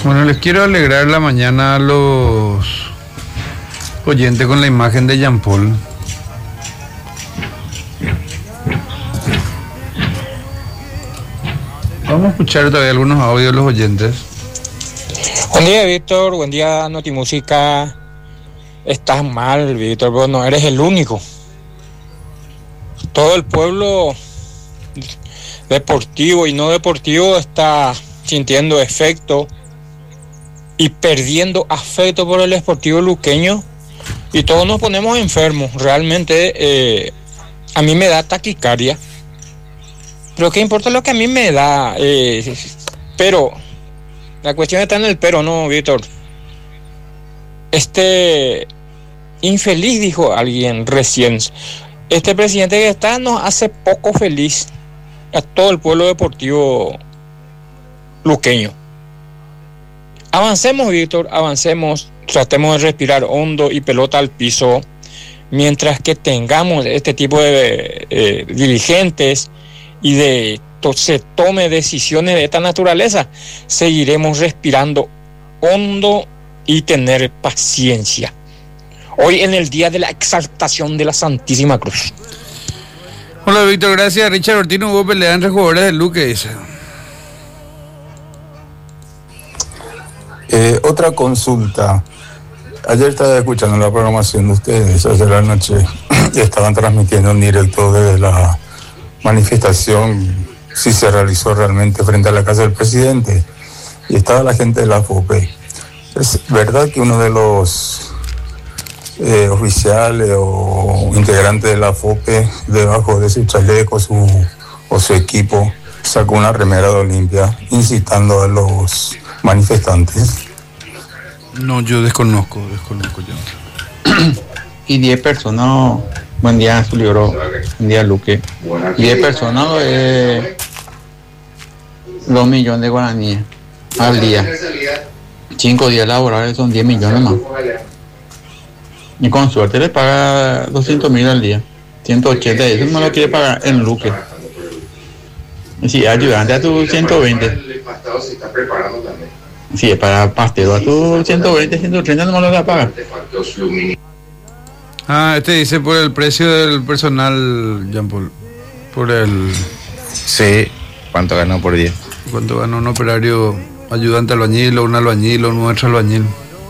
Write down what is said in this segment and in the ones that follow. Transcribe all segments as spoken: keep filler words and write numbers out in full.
Bueno, les quiero alegrar la mañana a los oyentes con la imagen de Jean Paul. Vamos a escuchar todavía algunos audios de los oyentes. Buen día, Víctor. Buen día, Notimúsica. Estás mal, Víctor, pero no eres el único. Todo el pueblo deportivo y no deportivo está sintiendo efecto y perdiendo afecto por el Sportivo Luqueño, y todos nos ponemos enfermos. Realmente eh, a mí me da taquicardia, pero qué importa lo que a mí me da, eh, pero la cuestión está en el pero, no, Víctor. Este infeliz, dijo alguien recién, este presidente que está nos hace poco feliz a todo el pueblo deportivo luqueño. Avancemos, Víctor, avancemos, tratemos de respirar hondo y pelota al piso. Mientras que tengamos este tipo de eh, dirigentes y de to- se tome decisiones de esta naturaleza, seguiremos respirando hondo y tener paciencia. Hoy en el día de la exaltación de la Santísima Cruz. Hola, Víctor, gracias. Richard Ortiz, no hubo pelea entre jugadores del Luque, dice. Eh, otra consulta. Ayer estaba escuchando la programación de ustedes, ayer la noche, y estaban transmitiendo en directo desde la manifestación, si se realizó realmente frente a la casa del presidente, y estaba la gente de la FOPE. ¿Es verdad que uno de los eh, oficiales o integrantes de la FOPE, debajo de su chaleco su, o su equipo, sacó una remera de Olimpia incitando a los manifestantes? No, yo desconozco, desconozco yo. Y diez personas, buen día, su libro, buen día, Luque. diez personas, eh, dos millones de guaraníes al día. Cinco días laborales son diez millones más. Y con suerte le paga doscientos mil al día. ciento ochenta, eso no lo quiere pagar en Luque. Y si ayudante a tu ciento veinte. Sí, es para pastero a tu ciento veinte, ciento treinta no me lo vas a pagar. Ah, este dice por el precio del personal, Jean Paul. Por el... Sí, ¿cuánto ganó por día? ¿Cuánto ganó un operario ayudante albañil o un albañil o un nuestro albañil?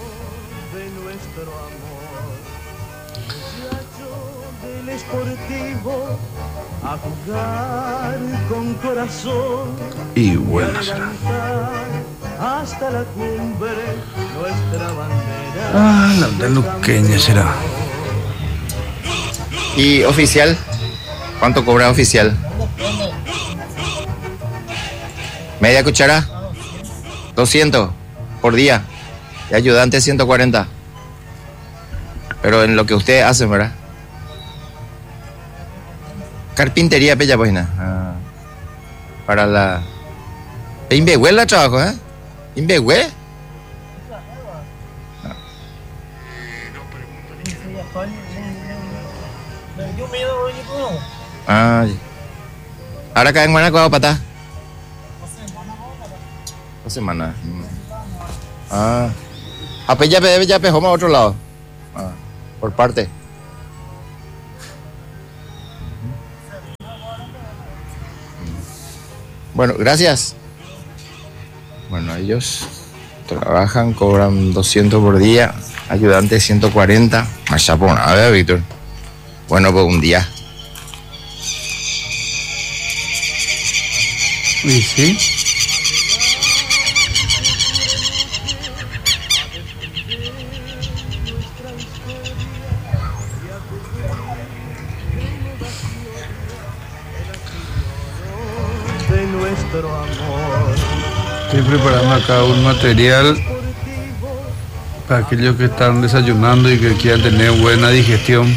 Y bueno será. Hasta la cumbre, nuestra bandera. Ah, la de luqueña será. ¿Y oficial? ¿Cuánto cobra oficial? ¿Media cuchara? doscientos por día. Y ayudante ciento cuarenta. Pero en lo que ustedes hacen, ¿verdad? Carpintería, bella página. Ah, para la... Inbehue la trabajo, ¿eh? Inbehue. Ah, ahora caen mana kau patah. Dos semanas. Ah, apa ya pe ya pe homa otro lado. Ah, por parte. Bueno, gracias. Bueno, ellos trabajan, cobran doscientos por día, ayudante ciento cuarenta, más chapón, a ver, Víctor. Bueno, pues un día. ¿Y sí? Estoy preparando acá un material para aquellos que están desayunando y que quieran tener buena digestión.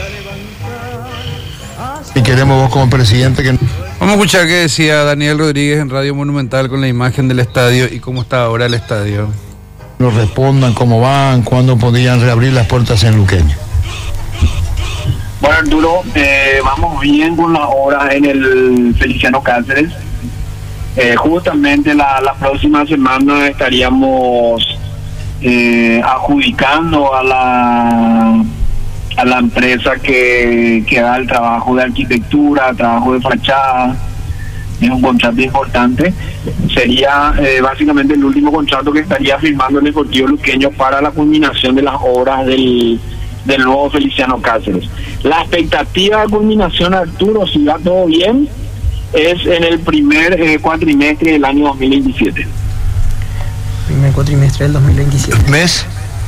Y queremos vos como presidente que... Vamos a escuchar qué decía Daniel Rodríguez en Radio Monumental con la imagen del estadio y cómo está ahora el estadio. Nos respondan cómo van, cuándo podrían reabrir las puertas en Luqueño. Bueno, Arturo, eh, vamos bien con la obra en el Feliciano Cáceres. Eh, justamente la, la próxima semana estaríamos eh, adjudicando a la a la empresa que, que da el trabajo de arquitectura, trabajo de fachada. Es un contrato importante. Sería eh, básicamente el último contrato que estaría firmando el Deportivo Luqueño para la culminación de las obras del, del nuevo Feliciano Cáceres. La expectativa de culminación, Arturo, si va todo bien, es en el primer eh, cuatrimestre del año dos mil veintisiete. Primer cuatrimestre del dos mil veintisiete. ¿Mes?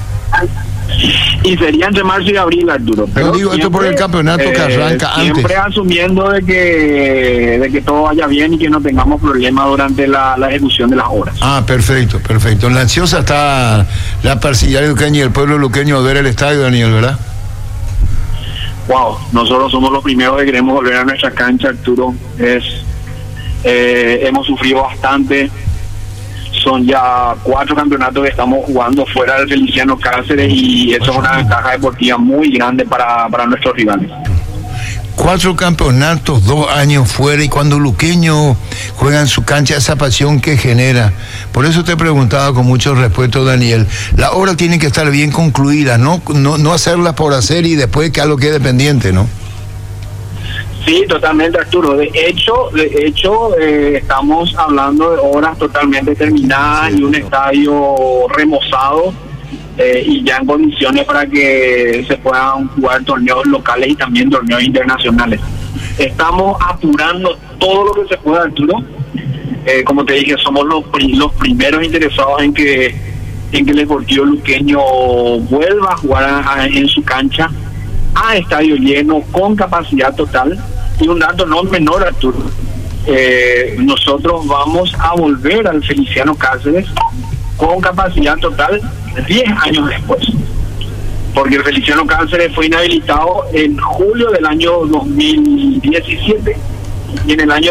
Y sería entre marzo y abril, Arturo. Pero digo esto por el campeonato que arranca eh, siempre antes. asumiendo de que de que todo vaya bien y que no tengamos problemas durante la, la ejecución de las obras. Ah, perfecto, perfecto. En la ansiosa está la parcialidad luqueña y el pueblo luqueño a ver el estadio, Daniel, ¿verdad? Wow, nosotros somos los primeros que queremos volver a nuestra cancha, Arturo. Es eh, hemos sufrido bastante. Son ya cuatro campeonatos que estamos jugando fuera del Feliciano Cáceres y eso es una ventaja deportiva muy grande para, para nuestros rivales. Cuatro campeonatos, dos años fuera, y cuando luqueño juega en su cancha, esa pasión que genera. Por eso te he preguntado con mucho respeto, Daniel, la obra tiene que estar bien concluida, no no, no hacerla por hacer y después que algo quede pendiente, ¿no? Sí, totalmente, Arturo. De hecho, de hecho eh, estamos hablando de obras totalmente terminadas y un estadio remozado eh, y ya en condiciones para que se puedan jugar torneos locales y también torneos internacionales. Estamos apurando todo lo que se pueda, Arturo. Eh, como te dije, somos los, los primeros interesados en que en que el Deportivo Luqueño vuelva a jugar a, a, en su cancha a estadio lleno, con capacidad total. Y un dato no menor, Arturo, eh, nosotros vamos a volver al Feliciano Cáceres con capacidad total diez años después, porque el Feliciano Cáceres fue inhabilitado en julio del año dos mil diecisiete y en el año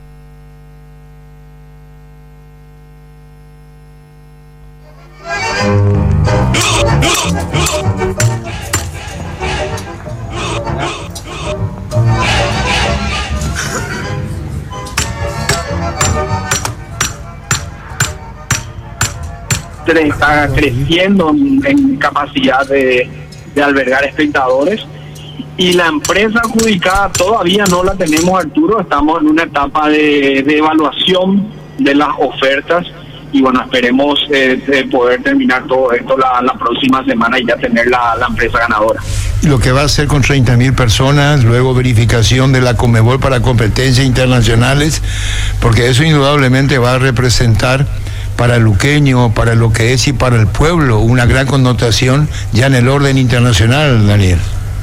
está creciendo en, en capacidad de, de albergar espectadores, y la empresa adjudicada todavía no la tenemos, Arturo. Estamos en una etapa de, de evaluación de las ofertas y bueno, esperemos eh, de poder terminar todo esto la, la próxima semana y ya tener la, la empresa ganadora. Lo que va a hacer con treinta mil personas, luego verificación de la Conmebol para competencias internacionales, porque eso indudablemente va a representar para el luqueño, para lo que es y para el pueblo, una gran connotación ya en el orden internacional, Daniel.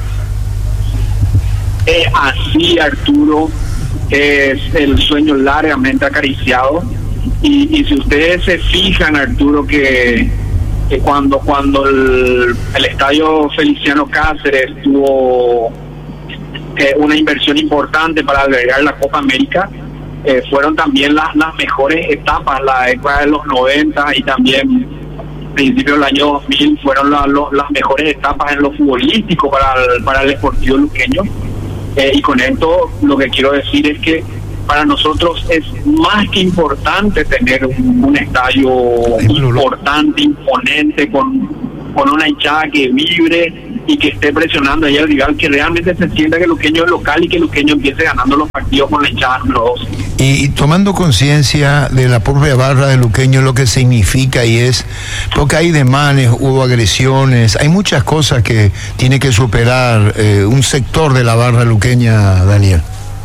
Eh, así, Arturo, es el sueño largamente acariciado, y, y si ustedes se fijan, Arturo, que, que cuando cuando el, el estadio Feliciano Cáceres tuvo eh, una inversión importante para albergar la Copa América, Eh, fueron también las, las mejores etapas, la época de los noventa y también principios del año dos mil fueron la, lo, las mejores etapas en lo futbolístico para el, para el Deportivo Luqueño. Eh, y con esto lo que quiero decir es que para nosotros es más que importante tener un, un estadio importante, imponente, con, con una hinchada que vibre y que esté presionando ahí al rival, que realmente se sienta que el Luqueño es local y que el Luqueño empiece ganando los partidos con la hinchada número dos. Y, y tomando conciencia de la propia barra de Luqueño, lo que significa, y es, porque hay demanes, hubo agresiones, hay muchas cosas que tiene que superar eh, un sector de la barra luqueña, Daniel.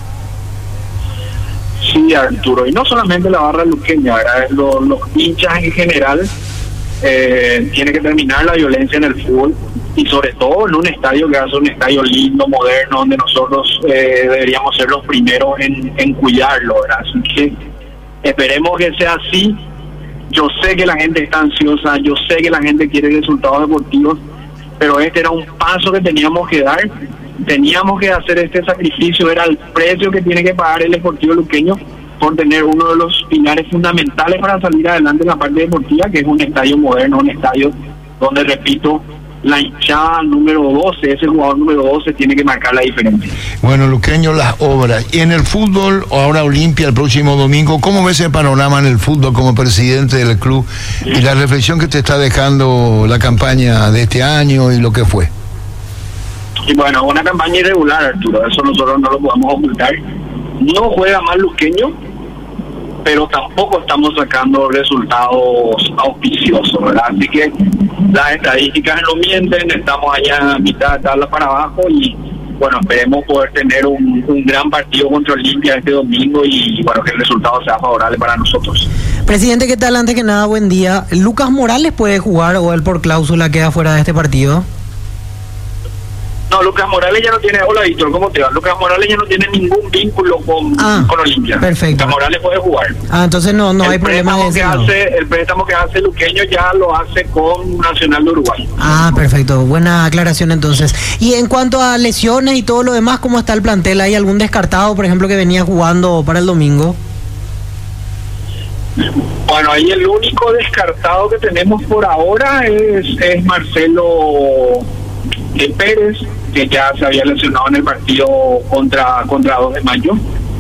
Sí, Arturo, y no solamente la barra luqueña, los, los hinchas en general. Eh, tiene que terminar la violencia en el fútbol, y sobre todo en un estadio que hace un estadio lindo, moderno, donde nosotros eh, deberíamos ser los primeros en, en cuidarlo, ¿verdad? Así que esperemos que sea así. Yo sé que la gente está ansiosa, yo sé que la gente quiere resultados deportivos, pero este era un paso que teníamos que dar, teníamos que hacer este sacrificio, era el precio que tiene que pagar el Deportivo Luqueño por tener uno de los pilares fundamentales para salir adelante en la parte deportiva, que es un estadio moderno, un estadio donde, repito, la hinchada número doce, ese jugador número doce tiene que marcar la diferencia. Bueno, Luqueño, las obras. Y en el fútbol, ahora Olimpia el próximo domingo, ¿cómo ves el panorama en el fútbol como presidente del club y la reflexión que te está dejando la campaña de este año y lo que fue? Y bueno, una campaña irregular, Arturo, eso nosotros no lo podemos ocultar. No juega mal Luqueño, pero tampoco estamos sacando resultados auspiciosos, ¿verdad? Así que las estadísticas no mienten, estamos allá a mitad de tabla para abajo y bueno, esperemos poder tener un, un gran partido contra Olimpia este domingo y bueno, que el resultado sea favorable para nosotros. Presidente, ¿qué tal? Antes que nada, buen día. ¿Lucas Morales puede jugar o él por cláusula queda fuera de este partido? No, Lucas Morales ya no tiene, hola Víctor, ¿cómo te va? Lucas Morales ya no tiene ningún vínculo con, ah, con Olimpia. Perfecto. Lucas Morales puede jugar. Ah, entonces no, no el hay problema de que ese lado. hace, El préstamo que hace Luqueño ya lo hace con Nacional de Uruguay. Ah, perfecto. Buena aclaración entonces. Y en cuanto a lesiones y todo lo demás, ¿cómo está el plantel? ¿Hay algún descartado, por ejemplo, que venía jugando para el domingo? Bueno, ahí el único descartado que tenemos por ahora es, es Marcelo Pérez, que ya se había lesionado en el partido contra contra dos de mayo.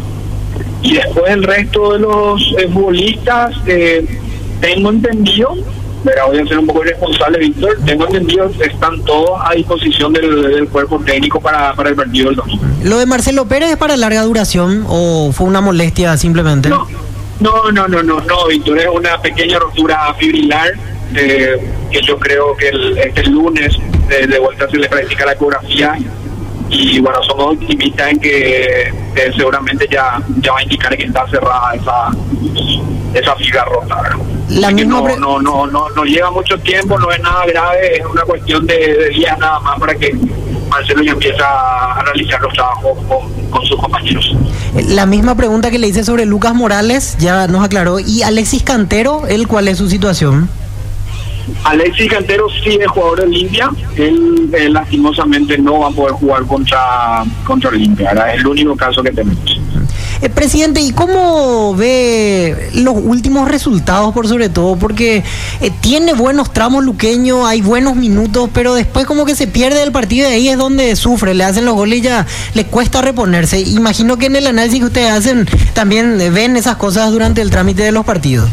Y después el resto de los eh, futbolistas, eh, tengo entendido, pero voy a ser un poco irresponsable, Víctor, tengo entendido que están todos a disposición del, del cuerpo técnico para, para el partido del domingo. ¿Lo de Marcelo Pérez es para larga duración o fue una molestia simplemente? No, no, no, no, no, no Víctor, es una pequeña rotura fibrilar, eh, que yo creo que el, este lunes de, de vuelta se le practica la ecografía y bueno, somos optimistas en que eh, seguramente ya, ya va a indicar que está cerrada esa esa fibra rota, ¿verdad? La misma no, pre- no, no, no, no lleva mucho tiempo, no es nada grave, es una cuestión de, de días nada más para que Marcelo ya empieza a realizar los trabajos con, con sus compañeros. La misma pregunta que le hice sobre Lucas Morales, ya nos aclaró. ¿Y Alexis Cantero, él cuál es su situación? Alexis Cantero sí es jugador de Olimpia, él eh, lastimosamente no va a poder jugar contra contra Olimpia, ¿verdad? Es el único caso que tenemos. Eh, presidente, ¿y cómo ve los últimos resultados por sobre todo? Porque eh, tiene buenos tramos Luqueño, hay buenos minutos, pero después como que se pierde el partido y ahí es donde sufre, le hacen los goles y ya le cuesta reponerse. Imagino que en el análisis que ustedes hacen también eh, ven esas cosas durante el trámite de los partidos.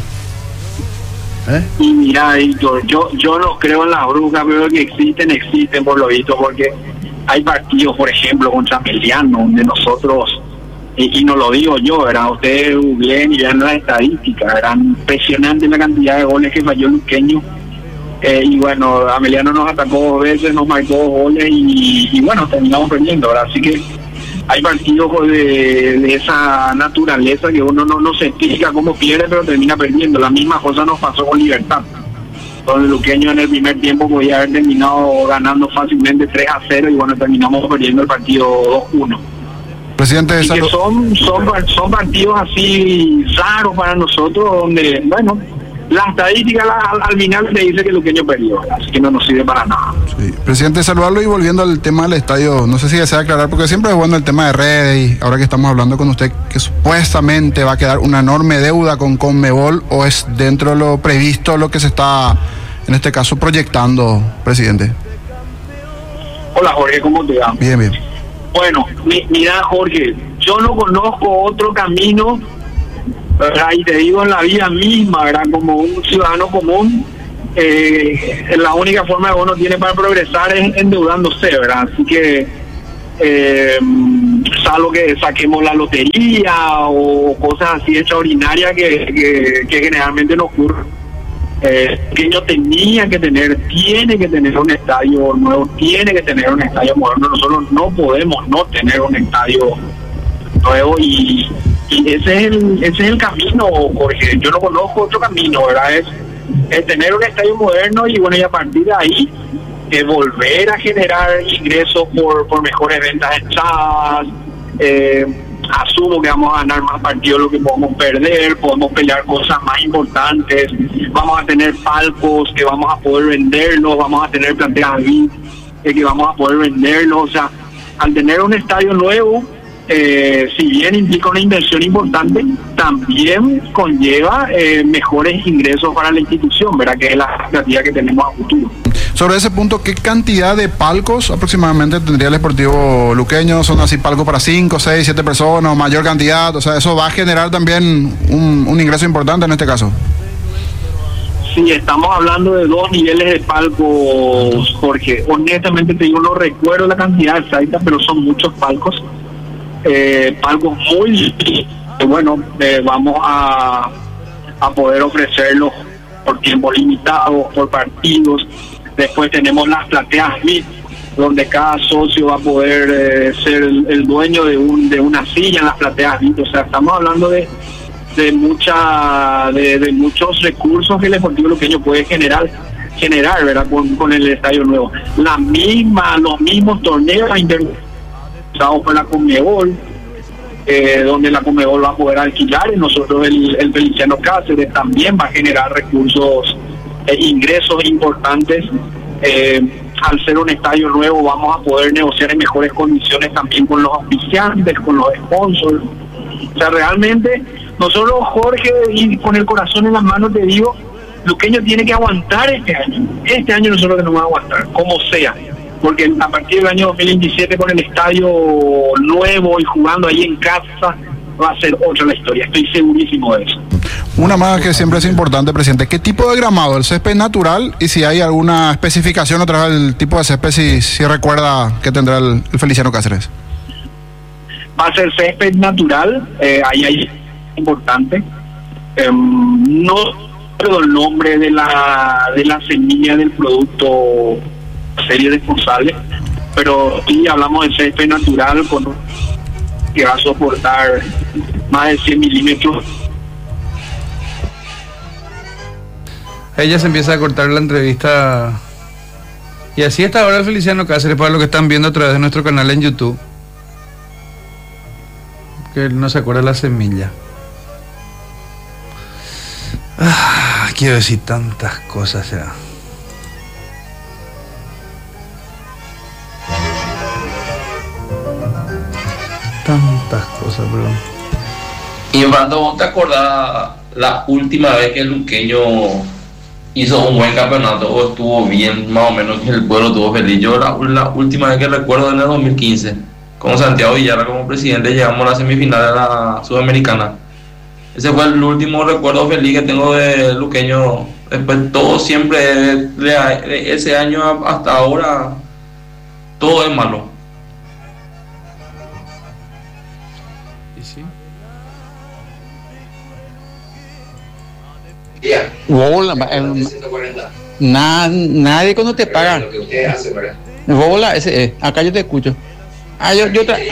¿Eh? Y mira, Víctor, yo, yo no creo en las brujas, pero que existen, existen por lo visto, porque hay partidos, por ejemplo, contra Meliano, donde nosotros, y, y no lo digo yo, ¿verdad? Ustedes googleen y vean las estadísticas, ¿verdad? Impresionante la cantidad de goles que falló Luqueño. Eh, y bueno, Ameliano nos atacó dos veces, nos marcó dos goles y, y bueno, terminamos perdiendo, ¿verdad? Así que hay partidos de, de esa naturaleza que uno no, no se explica cómo pierde, pero termina perdiendo. La misma cosa nos pasó con Libertad, donde Luqueño en el primer tiempo podía haber terminado ganando fácilmente tres a cero y bueno, terminamos perdiendo el partido dos uno. Presidente, y que son, son, son partidos así raros para nosotros, donde, bueno, la estadística al, al final le dice que Luqueño perdió, así que no nos sirve para nada. Sí. Presidente, saludarlo y volviendo al tema del estadio, no sé si desea aclarar, porque siempre es bueno el tema de redes y ahora que estamos hablando con usted, que supuestamente va a quedar una enorme deuda con Conmebol, o es dentro de lo previsto lo que se está, en este caso, proyectando, presidente. Hola Jorge, ¿cómo te va? Bien, bien. Bueno, mi, mira Jorge, yo no conozco otro camino, ¿verdad? Y te digo en la vida misma, ¿verdad? Como un ciudadano común, eh, la única forma que uno tiene para progresar es endeudándose, ¿verdad? Así que, eh, salvo que saquemos la lotería o cosas así extraordinarias que, que, que generalmente no ocurren. Eh, Luqueño tenía que tener, tiene que tener un estadio nuevo, tiene que tener un estadio moderno. Nosotros no podemos no tener un estadio nuevo y, y ese es el ese es el camino, Jorge. Yo no conozco otro camino, ¿verdad? Es, es tener un estadio moderno y bueno, y a partir de ahí eh, volver a generar ingresos por, por mejores ventas de entradas. Eh, asumo que vamos a ganar más partidos de lo que podemos perder, podemos pelear cosas más importantes, vamos a tener palcos que vamos a poder venderlos, vamos a tener planteas V I P eh, que vamos a poder venderlos. O sea, al tener un estadio nuevo, eh, si bien implica una inversión importante, también conlleva eh, mejores ingresos para la institución, ¿verdad? Que es la expectativa que tenemos a futuro. Sobre ese punto, ¿qué cantidad de palcos aproximadamente tendría el Sportivo Luqueño? ¿Son así palcos para cinco, seis, siete personas o mayor cantidad? O sea, eso va a generar también un, un ingreso importante en este caso. Sí, estamos hablando de dos niveles de palcos, porque honestamente te digo, no recuerdo la cantidad exacta, pero son muchos palcos. Eh, palcos muy, eh, bueno, eh, vamos a, a poder ofrecerlos por tiempo limitado, por partidos. Después tenemos las plateas V I P, donde cada socio va a poder eh, ser el, el dueño de un de una silla en las plateas V I P. O sea, estamos hablando de de mucha de, de muchos recursos que el Sportivo Luqueño puede generar generar verdad con, con el estadio nuevo. La misma los mismos torneos internacionalizados por la Conmebol, eh, donde la Conmebol va a poder alquilar, y nosotros el, el Feliciano Cáceres también va a generar recursos, eh, ingresos importantes. Eh, al ser un estadio nuevo vamos a poder negociar en mejores condiciones también con los auspiciantes, con los sponsors. O sea, realmente nosotros, Jorge, y con el corazón en las manos te digo, Luqueño tiene que aguantar este año. Este año nosotros tenemos que aguantar, como sea. Porque a partir del año dos mil veintisiete, con el estadio nuevo y jugando ahí en casa, va a ser otra la historia. Estoy segurísimo de eso. Una más que siempre es importante, presidente. ¿Qué tipo de gramado? ¿El césped natural? Y si hay alguna especificación otra vez del tipo de césped, si, si recuerda que tendrá el, el Feliciano Cáceres. Va a ser césped natural, eh, ahí hay importante. Eh, no recuerdo el nombre de la de la semilla del producto serie responsable, pero sí hablamos de césped natural con que va a soportar más de cien milímetros. Ella se empieza a cortar la entrevista. Y así está ahora el Feliciano Cáceres, para lo que están viendo a través de nuestro canal en YouTube. Que él no se acuerda de la semilla. Ah, quiero decir tantas cosas ya. Tantas cosas, perdón. Y Brando, ¿vos te acordás la última vez que el Luqueño hizo un buen campeonato o estuvo bien, más o menos, que el pueblo estuvo feliz? Yo la, la última vez que recuerdo en el dos mil quince, con Santiago Villarra como presidente, llegamos a la semifinal de la Sudamericana. Ese fue el último recuerdo feliz que tengo de Luqueño. Después todo siempre, de, de ese año hasta ahora, todo es malo. ¿Y sí? Yeah. Bola, el, na, nadie cuando te paga. Lo que usted hace, ¿verdad? Bola, ese, eh, acá yo te escucho. Ah, yo, yo tra...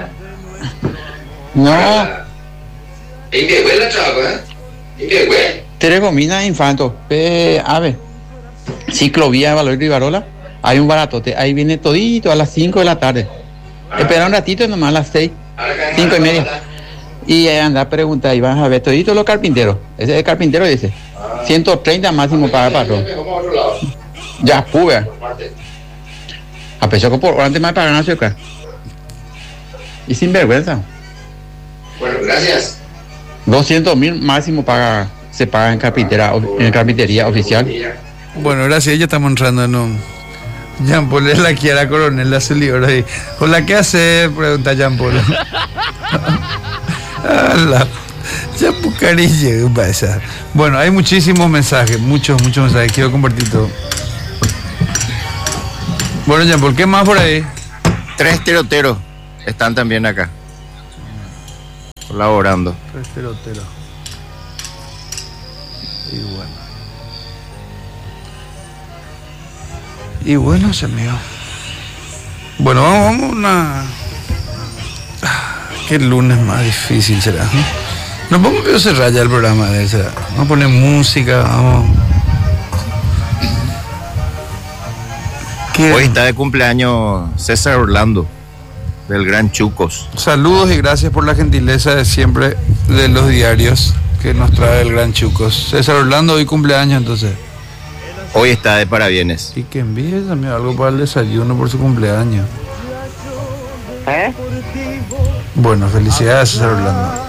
No. ¿Y qué huele, chavo, eh? ¿Y qué huele? Tres gominas infantos. Pe, a ver. Ciclovía de Valor y Barola. Hay un baratote. Ahí viene todito a las cinco de la tarde. Ah. Espera un ratito nomás a las seis. Cinco y media. Y anda a preguntar y vas a ver todito los carpinteros. Ese es el carpintero, dice. Ah. ciento treinta máximo para el patrón. Ya, pude. A pesar que por hora antes me pagan a acá. Y sin vergüenza. Bueno, gracias. doscientos mil máximo paga, se paga en carpintera, en carpintería oficial. Bueno, gracias, ya estamos entrando en un... Jean Paul es la Kiara Coronel, la libro ahí. Hola, ¿qué hace? Pregunta Jean Paul. Hola. Ya Pucarille, pasa. Bueno, hay muchísimos mensajes, muchos, muchos mensajes. Quiero compartir todo. Bueno, Jean Paul, ¿qué más por ahí? Tres teroteros están también acá, colaborando. Tres teroteros. Y bueno. Y bueno, se me dio. Bueno, vamos, vamos a una... Qué lunes más difícil será. Nos vamos a cerrar ya el programa de será. Vamos a poner música, vamos. Hoy está de cumpleaños César Orlando, del Gran Chucos. Saludos y gracias por la gentileza de siempre de los diarios que nos trae el Gran Chucos. César Orlando, hoy cumpleaños entonces. Hoy está de parabienes. Y que envíe también algo para el desayuno por su cumpleaños. ¿Eh? Bueno, felicidades, César Orlando.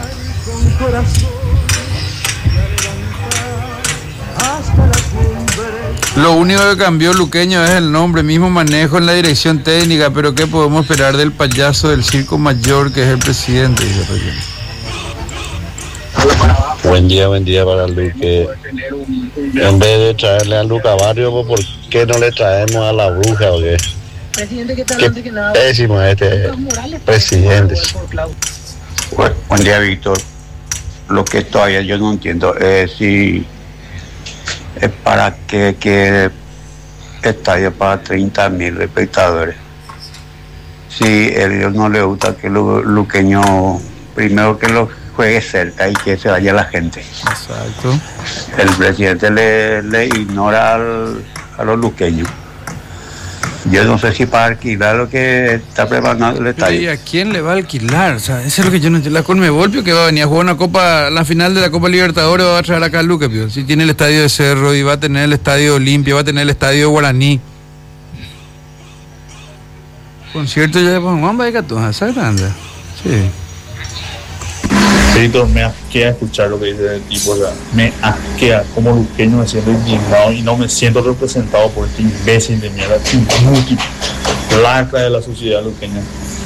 Lo único que cambió Luqueño es el nombre, mismo manejo en la dirección técnica, pero ¿qué podemos esperar del payaso del circo mayor que es el presidente? Dice Reyes. Buen día, buen día para Luque. En vez de traerle a Luca Barrio, ¿por qué no le traemos a la bruja o qué? Qué pésimo este presidente. Buen, buen día, Víctor. Lo que todavía yo no entiendo es si es para qué quiere estadio para treinta mil espectadores. Si a ellos no les gusta que los luqueños, primero que lo juegue cerca y que se vaya la gente. Exacto. El presidente le, le ignora al, a los luqueños. Yo no sé si para alquilar lo que está preparando el estadio. ¿Y a quién le va a alquilar? O sea, eso es lo que yo no entiendo. La Conmebol, Pio, que va a venir a jugar una copa, la final de la Copa Libertadores, va a traer acá a Luque, Pio. Si tiene el estadio de Cerro y va a tener el estadio Olimpia, va a tener el estadio Guaraní. Concierto ya de Juan Baicatón, exactamente. Sí. Víctor, me asquea escuchar lo que dice el tipo, o sea, me asquea como luqueño me siento indignado y no me siento representado por este imbécil de mierda, inútil, lacra de la sociedad luqueña.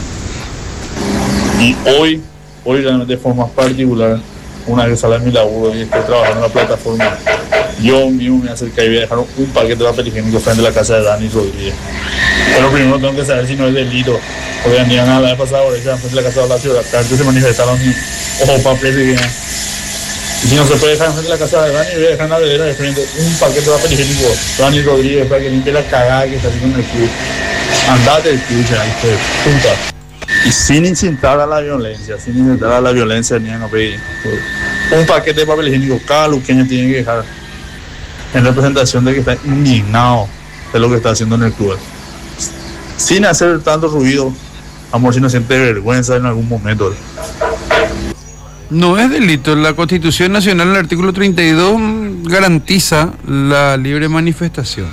Y hoy, hoy realmente de forma particular, una vez sale mi laburo y estoy trabajando en la plataforma, yo mismo me acerqué y voy a dejar un paquete de papel higiénico frente a la casa de Dani Rodríguez. Pero primero tengo que saber si no es delito. Porque andaban a la vez pasada, por ejemplo, frente a la casa de la ciudad, antes se manifestaron ojo papel y bien. Y si no se puede dejar frente a la casa de Dani, voy a dejar en la vedera de frente un paquete de papel higiénico Dani Rodríguez para que limpie la cagada que está haciendo en el club. Andate el club, ya, hijo de puta. Y sin incitar a la violencia, sin incitar a la violencia, ni a no pedir. Un paquete de papel higiénico, cada luqueño tiene que dejar en representación de que está indignado de lo que está haciendo en el club. Sin hacer tanto ruido, amor, si no siente vergüenza en algún momento. No es delito. La Constitución Nacional, en el artículo treinta y dos, garantiza la libre manifestación.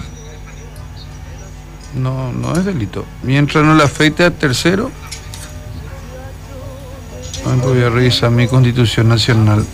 No, no es delito. Mientras no le afecte a tercero, voy a revisar mi Constitución Nacional.